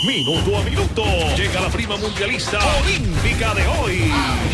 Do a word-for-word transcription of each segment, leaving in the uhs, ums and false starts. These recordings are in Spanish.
Minuto a minuto. Llega la prima mundialista olímpica de hoy.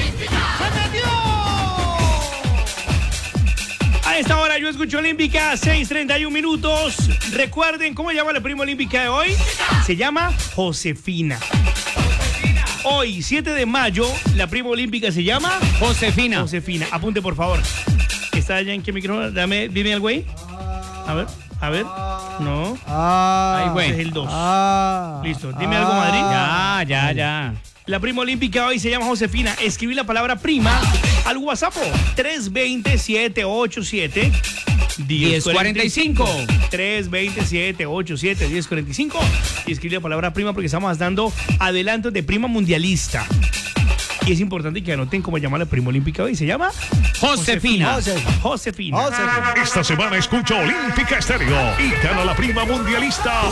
A esta hora yo escucho Olímpica, seis treinta y uno minutos. Recuerden, ¿cómo llama la prima olímpica de hoy? Se llama Josefina. Hoy, siete de mayo, la prima olímpica se llama Josefina. Josefina. Apunte, por favor. ¿Está allá en qué micrófono? Dame, dime el güey. A ver, a ver. No. Ah, Ahí, güey. Es el dos. Ah, Listo. Dime algo, Madrid. Ya, ya, ya. La prima olímpica hoy se llama Josefina. Escribí la palabra prima al WhatsApp tres dos cero, siete ocho siete, uno cero cuatro cinco. tres dos cero, siete ocho siete, uno cero cuatro cinco. Y escribí la palabra prima porque estamos dando adelantos de prima mundialista. Y es importante que anoten cómo llama la prima olímpica hoy. Se llama Josefina. Josefina. Josefina. Josefina. Esta semana escucha Olímpica Estéreo y gana la prima mundialista.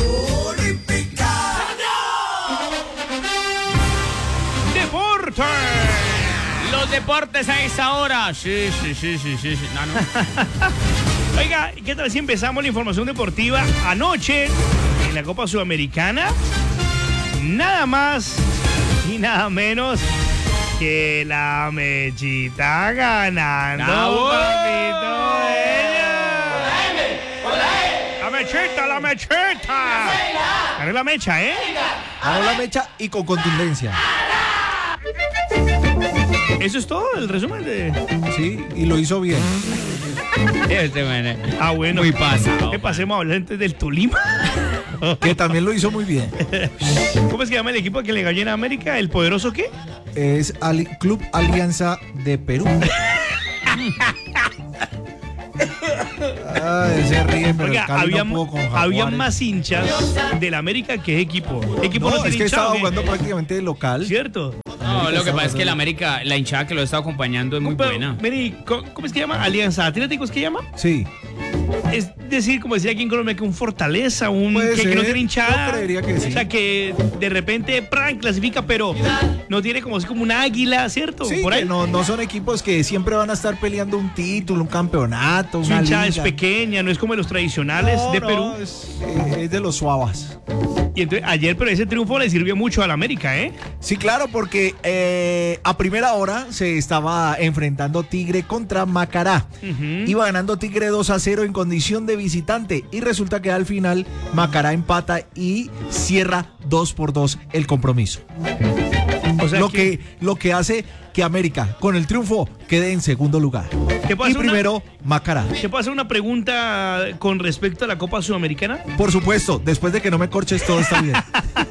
Deporte. Los deportes a esta hora. Sí, sí, sí, sí, sí. sí. No, no. Oiga, ¿qué tal si empezamos la información deportiva? Anoche, en la Copa Sudamericana, nada más y nada menos que la Mechita ganando, ¡Bravo! papito bello. La Mechita, la Mechita. Ganó la Mecha, ¿eh? ganó la mecha y con contundencia. Eso es todo, el resumen de... Sí, y lo hizo bien. Este man, Ah, bueno. muy pasado. ¿Qué pasemos a hablar antes del Tolima? Que también lo hizo muy bien. ¿Cómo es que llama el equipo que le ganó en América? ¿El poderoso qué? Es Ali- Club Alianza de Perú. Ay, se ríe, pero Oiga, el Cali había, no pudo con Jaguares. había más hinchas del América que equipo. Equipo no, No, es tiene que hinchado, estaba ¿qué? jugando prácticamente de local. ¿Cierto? No, lo que pasa es que la América, la hinchada que lo está acompañando es muy Pero, buena. Mary, ¿cómo, cómo es que llama? Alianza Atlético, ¿es que llama? Sí. Es decir, como decía aquí en Colombia, que un Fortaleza, un Puede que, que no ser. tiene hinchada. Yo creería que sí. O sea, que de repente Pran clasifica, pero no tiene como así como una águila, ¿cierto? Sí, Por ahí. que no, no son equipos que siempre van a estar peleando un título, un campeonato, Su una hinchada liga. es pequeña, no es como los tradicionales No, de no, Perú. Es, es de los suavas. Y entonces ayer, pero ese triunfo le sirvió mucho a la América, ¿eh? Sí, claro, porque eh, a primera hora se estaba enfrentando Tigre contra Macará. Ujú. Iba ganando Tigre dos a cero en condición de visitante y resulta que al final Macará empata y cierra dos por dos el compromiso. O sea lo, que- que, lo que hace que América con el triunfo quede en segundo lugar. ¿Te puedo Y hacer una- primero Macará. ¿Te puedo hacer una pregunta con respecto a la Copa Sudamericana? Por supuesto, después de que no me corches todo está bien.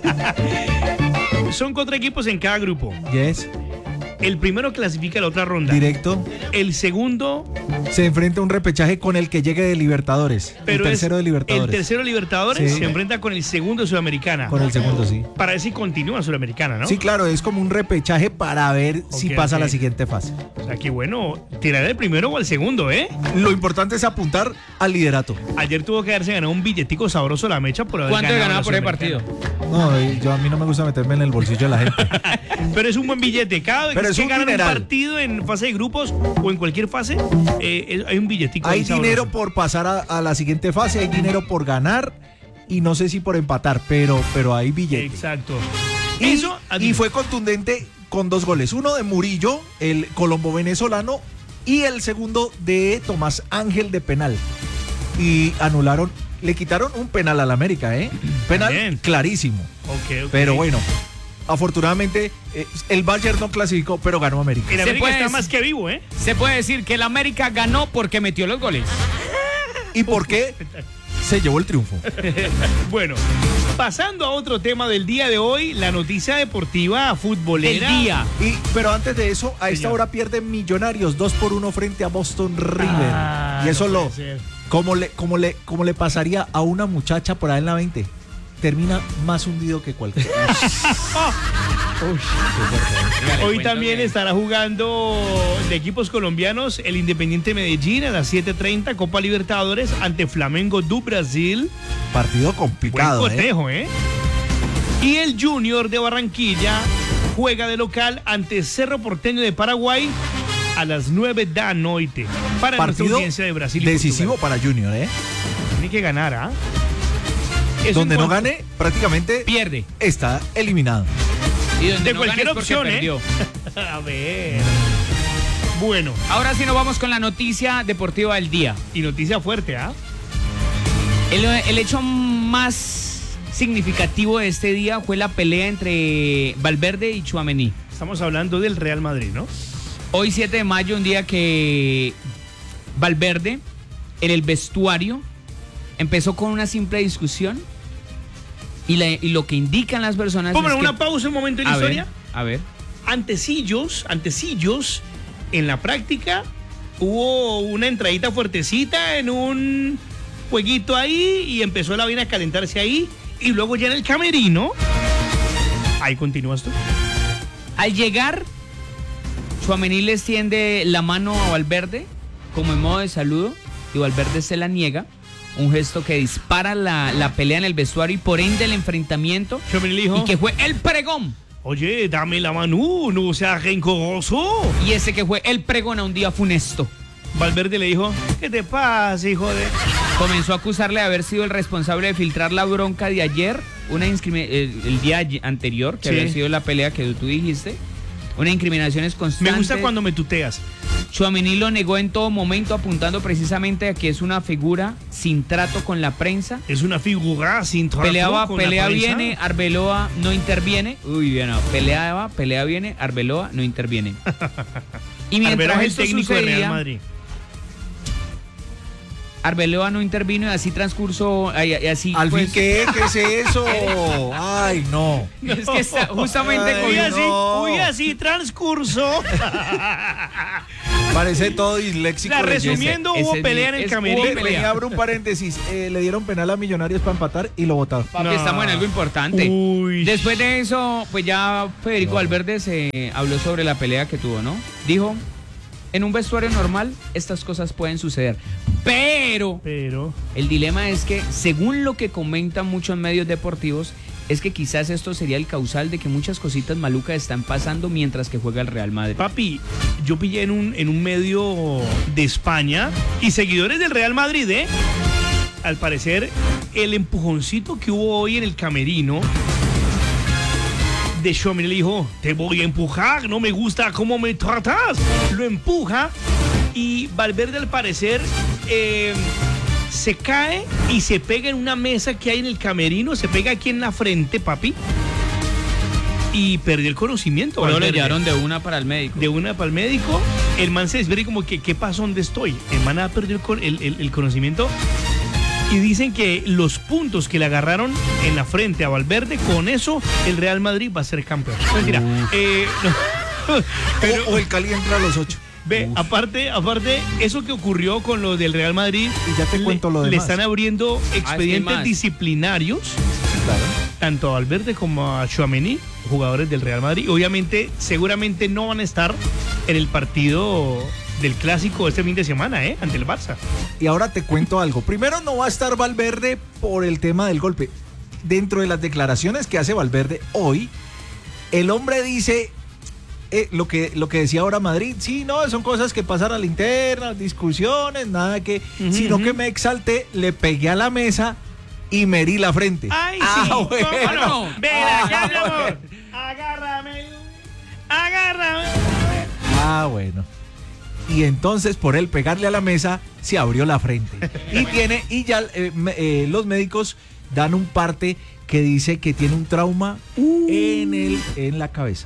Son cuatro equipos en cada grupo. Yes, El primero clasifica a la otra ronda. directo. El segundo, Se enfrenta a un repechaje con el que llegue de Libertadores. pero el es tercero de Libertadores. el tercero de Libertadores Sí. se enfrenta con el segundo de Sudamericana. Con el segundo, sí. Para ver si continúa Sudamericana, ¿no? Sí, claro, es como un repechaje para ver si Ok, pasa ok. a la siguiente fase. O sea, que bueno, tirar el primero o el segundo, ¿eh? Lo importante es apuntar al liderato. Ayer tuvo que haberse ganado un billetico sabroso la Mecha por haber ¿Cuánto ganado ganaba la por el partido? Sudamericana. No, eh, yo a mí no me gusta meterme en el bolsillo de la gente. Pero es un buen billete. Cada vez Pero que es un ganan dineral. un partido en fase de grupos o en cualquier fase, eh, es- hay un billetico. Hay ahí sabroso. dinero por pasar a, a la siguiente fase, hay dinero por ganar y no sé si por empatar, pero, pero hay billete. Exacto. Y, Eso, y fue contundente con dos goles. Uno de Murillo, el colombo venezolano, y el segundo de Tomás Ángel de penal. Y anularon, le quitaron un penal al América, ¿eh? Penal Bien. clarísimo. Ok, ok. Pero bueno, afortunadamente eh, el Bayern no clasificó, pero ganó América. El Se América puede está decir- más que vivo, ¿eh? Se puede decir que el América ganó porque metió los goles. ¿Y por qué? Se llevó el triunfo. Bueno, pasando a otro tema del día de hoy, la noticia deportiva El futbolera. día. Y, pero antes de eso, a esta Señor. hora pierden Millonarios dos por uno frente a Boston River. Ah, y eso no lo, puede ser. como le, como le, como le pasaría a una muchacha por ahí en la veinte. Termina más hundido que cualquiera. Hoy también estará jugando de equipos colombianos el Independiente Medellín a las siete treinta, Copa Libertadores ante Flamengo do Brasil. Partido Buen complicado, ¿eh? cotejo, ¿eh? Y el Junior de Barranquilla juega de local ante Cerro Porteño de Paraguay a las nueve de la noche. Para nuestra Partido audiencia de Brasil y decisivo Portugal. para Junior, ¿eh? Tiene que ganar, ¿ah? Eso donde en no cuanto- gane, prácticamente Pierde. está eliminado. Y donde De no cualquier gane es porque opción, ¿eh? perdió. A ver. Bueno, Ahora sí nos vamos con la noticia deportiva del día. y noticia fuerte, ¿ah? El, el hecho más significativo de este día fue la pelea entre Valverde y Tchouaméni. Estamos hablando del Real Madrid, ¿no? Hoy siete de mayo, un día que Valverde en el vestuario empezó con una simple discusión y, la- y lo que indican las personas Póngale es que- una pausa un momento en la a ver, historia. a ver. Antecillos, antecillos, en la práctica hubo una entradita fuertecita en un jueguito ahí y empezó la vaina a calentarse ahí y luego ya en el camerino. Ahí continúas tú. Al llegar, Tchouaméni le extiende la mano a Valverde como en modo de saludo y Valverde se la niega. Un gesto que dispara la, la pelea en el vestuario y por ende el enfrentamiento. Tchouaméni le dijo, Y que fue el pregón. oye, dame la mano, no seas rencoroso. Y ese que fue el pregón a un día funesto. Valverde le dijo, ¿qué te pasa, hijo de...? Comenzó a acusarle de haber sido el responsable de filtrar la bronca de ayer, una inscrimi- el, el día ayer- anterior, que Sí. había sido la pelea que tú dijiste. Una incriminaciones constantes. Me gusta cuando me tuteas. Tchouaméni lo negó en todo momento, apuntando precisamente a que es una figura sin trato con la prensa. Es una figura sin trato Peleaba, con la pelea prensa. viene, Arbeloa no interviene. Uy, bien, no. Peleaba, pelea viene, Arbeloa no interviene. Y mientras Arbeloa es el esto técnico de Real sucedía, Madrid. Arbeloa no intervino y así transcurso, ay, ay, así Al pues, fin, ¿qué? ¿Qué es eso? Ay, no. Es que está justamente Ay, Uy, con... así, no. uy, así transcurso. Parece todo disléxico. La leyendo. resumiendo, ese- hubo ese pelea en es- el hubo camerino. pelea. Ven, abro un paréntesis. Eh, le dieron penal a Millonarios para empatar y lo votaron. Papi, No. estamos en algo importante. Uy. Después de eso, pues ya Federico Valverde se habló sobre la pelea que tuvo, ¿no? Dijo, en un vestuario normal estas cosas pueden suceder, pero Pero, el dilema es que, según lo que comentan muchos medios deportivos, es que quizás esto sería el causal de que muchas cositas malucas están pasando mientras que juega el Real Madrid. papi, yo pillé en un, en un medio de España y seguidores del Real Madrid, ¿eh? Al parecer, el empujoncito que hubo hoy en el camerino de Tchouaméni le dijo, te voy a empujar, no me gusta cómo me tratas. Lo empuja y Valverde al parecer eh, se cae y se pega en una mesa que hay en el camerino, se pega aquí en la frente, papi, y perdió el conocimiento. Pero le Valverde. llevaron de una para el médico. De una para el médico, el man se desvela y como que, ¿qué pasó? ¿Dónde estoy? El man ha perdido el, con- el- el- el conocimiento. Y dicen que los puntos que le agarraron en la frente a Valverde, con eso el Real Madrid va a ser campeón. Mentira. Eh, no. Pero, O, o el Cali entra a los ocho. ve, Uf. aparte, aparte, eso que ocurrió con los del Real Madrid, Y ya te le- cuento lo le demás. están abriendo expedientes más. disciplinarios Claro. tanto a Valverde como a Tchouaméni, jugadores del Real Madrid. Obviamente, seguramente no van a estar en el partido del Clásico este fin de semana, ¿eh? Ante el Barça. Y ahora te cuento algo. Primero, no va a estar Valverde por el tema del golpe. Dentro de las declaraciones que hace Valverde hoy, el hombre dice eh, lo, que, lo que decía ahora Madrid. Sí, no, son cosas que pasan a la interna, discusiones, nada que. Ujú, sino ujú. que me exalté, le pegué a la mesa y me herí la frente. ¡Ay, Ah, sí! bueno. ¿Cómo no? Ven Ah, acá, mi amor. bueno. Agárrame. Agárrame. Ah, bueno. Y entonces por él pegarle a la mesa se abrió la frente. Y tiene, y ya eh, me- eh, los médicos dan un parte que dice que tiene un trauma en el, en la cabeza.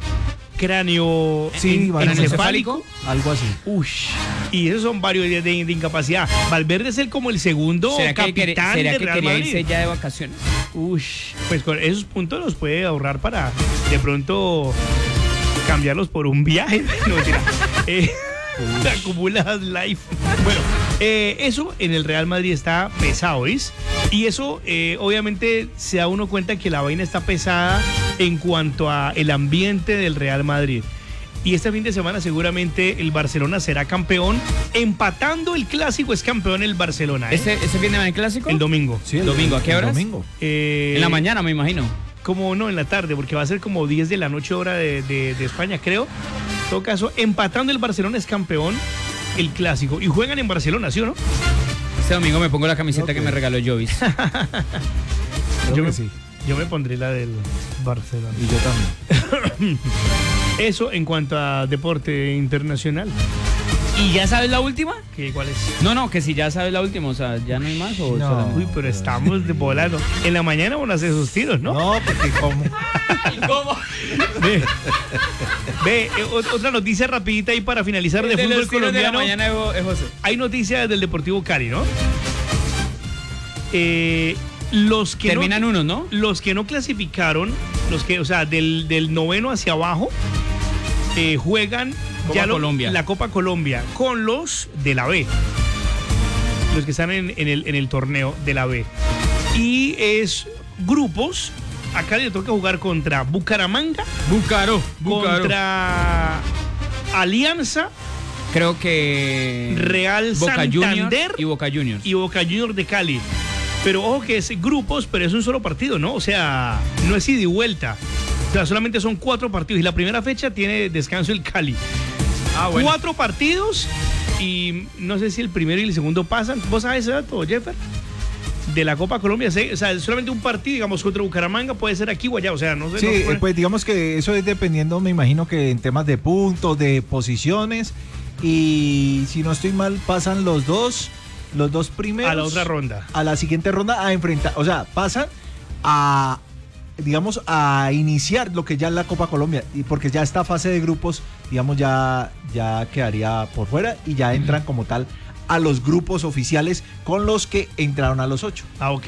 Cráneo Sí, en- vale. encefálico. Algo así. Ush. Y esos son varios días de, de incapacidad. Valverde es el como el segundo ¿Será que, quería- capitán será del que Real quería Madrid. irse ya de vacaciones? Ush, pues con esos puntos los puede ahorrar para de pronto cambiarlos por un viaje. No, mentira. Eh, acumulas life. Bueno, eh, eso en el Real Madrid está pesado, ¿veis? Y eso eh, obviamente se da uno cuenta que la vaina está pesada en cuanto a el ambiente del Real Madrid. Y este fin de semana seguramente el Barcelona será campeón. Empatando el Clásico es campeón el Barcelona, ¿eh? ¿Ese, ese viene el clásico? El domingo. Sí, el Domingo, ¿a qué el horas? Domingo. Eh, En la mañana, me imagino. Como no, en la tarde, porque va a ser como diez de la noche hora de, de- de España, creo. En todo caso, empatando el Barcelona es campeón el Clásico. Y juegan en Barcelona, ¿sí o no? Este domingo me pongo la camiseta Ok. que me regaló Jovis. Creo Yo que me, sí. yo me pondré la del Barcelona. Y yo también. Eso en cuanto a deporte internacional. ¿Y ya sabes la última? ¿Qué, ¿Cuál es? No, no, que si ya sabes la última, o sea, ya no hay más o No. solamente- Uy, pero estamos de volando. En la mañana van a hacer esos tiros, ¿no? No, porque como... ¿Cómo? Ve, ve eh, ot- otra noticia rapidita ahí para finalizar de, De fútbol los tiros de la colombiano. mañana es Jo- es José. Hay noticias del Deportivo Cali, ¿no? Eh, los que Terminan no, unos, ¿no? los que no clasificaron, los que, o sea, del, del noveno hacia abajo, eh, juegan Copa lo- Colombia. la Copa Colombia con los de la B. Los que están en, en el, en el torneo de la B. Y es grupos. Acá le toca jugar contra Bucaramanga, Búcaro, contra Alianza, Creo que Real Boca Santander Juniors y Boca Juniors. y Boca Juniors de Cali. Pero ojo que es grupos, pero es un solo partido, ¿no? O sea, no es ida y vuelta. O sea, solamente son cuatro partidos. Y la primera fecha tiene descanso el Cali. Ah, bueno. Cuatro partidos y no sé si el primero y el segundo pasan. ¿Vos sabés ese dato, Jeffer? De la Copa Colombia, sí, o sea, solamente un partido, digamos, contra Bucaramanga puede ser aquí o allá, o sea, no sé. Sí, no puede- eh, pues digamos que eso es dependiendo, me imagino que en temas de puntos, de posiciones, y si no estoy mal, pasan los dos, los dos primeros a la otra ronda. a la siguiente ronda a enfrentar, o sea, pasan a, digamos, a iniciar lo que ya es la Copa Colombia, y porque ya esta fase de grupos, digamos, ya, ya quedaría por fuera y ya entran como tal a los grupos oficiales con los que entraron a los ocho. Ah, ok.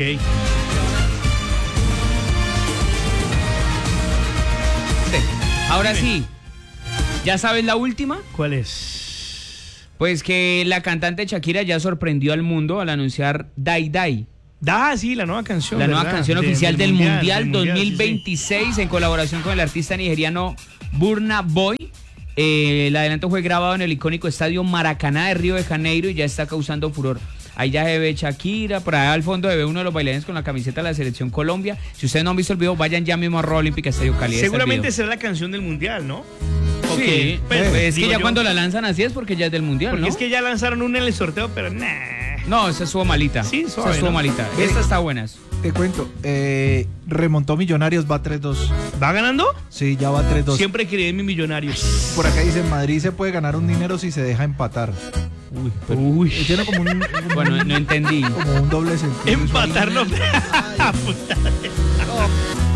Ahora Dime. sí, ¿ya sabes la última? ¿Cuál es? Pues que la cantante Shakira ya sorprendió al mundo al anunciar Dai Dai, Ah, sí, la nueva canción. la nueva ¿verdad? canción De- oficial del Mundial, del dos Mundial, mil sí, sí. veintiséis en colaboración con el artista nigeriano Burna Boy. Eh, el adelanto fue grabado en el icónico estadio Maracaná de Río de Janeiro y ya está causando furor. Ahí ya se ve Shakira, por allá al fondo se ve uno de los bailarines con la camiseta de la selección Colombia. Si ustedes no han visto el video, vayan ya mismo a Rueda Olímpica Estadio Cali. ahí está el Seguramente video. será la canción del Mundial, ¿no? Sí, Ok, pues, pues, es que digo ya yo, cuando la lanzan así es porque ya es del Mundial, Porque ¿no? es que ya lanzaron una en el sorteo, pero nah. No, esa estuvo malita. Sí, esa suave, estuvo ¿no? malita. Eh, Esta está buena. Te cuento, eh, remontó Millonarios, va tres dos. ¿Va ganando? Sí, ya va tres dos. Siempre quería mi Millonarios. Por acá dice, en Madrid se puede ganar un dinero si se deja empatar. Uy, uy. Tiene como un, un- Bueno, no entendí. como un doble sentido. Empatarlo. Ay, Puta.